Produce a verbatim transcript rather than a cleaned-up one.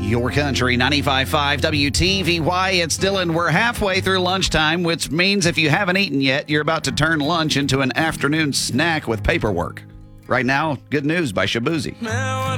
Your Country ninety-five point five W T V Y. It's Dylan. We're halfway through lunchtime, which means if you haven't eaten yet, you're about to turn lunch into an afternoon snack with paperwork. Right now, good news by Shabuzi.